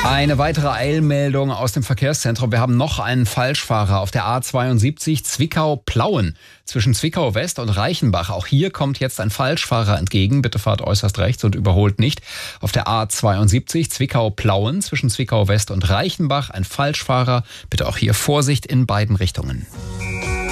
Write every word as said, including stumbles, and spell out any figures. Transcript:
Eine weitere Eilmeldung aus dem Verkehrszentrum. Wir haben noch einen Falschfahrer auf der A zweiundsiebzig Zwickau-Plauen zwischen Zwickau West und Reichenbach. Auch hier kommt jetzt ein Falschfahrer entgegen. Bitte fahrt äußerst rechts und überholt nicht. Auf der A zweiundsiebzig Zwickau-Plauen zwischen Zwickau West und Reichenbach ein Falschfahrer. Bitte auch hier Vorsicht in beiden Richtungen.